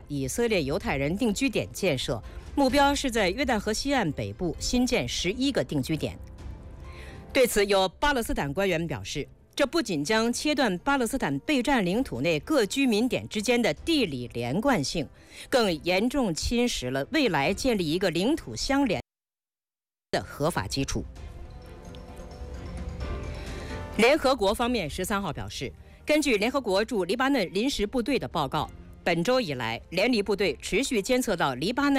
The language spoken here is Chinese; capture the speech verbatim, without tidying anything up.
以色列犹太人定居点建设，目标是在约旦河西岸北部新建十一个定居点。对此，有巴勒斯坦官员表示，这不仅将切断巴勒斯坦被占领土内各居民点之间的地理连贯性，更严重侵蚀了未来建立一个领土相连的合法基础。联合国方面十三号表示，根据联合国驻黎巴嫩临时部队的报告，本周以来，联黎部队持续监测到黎巴嫩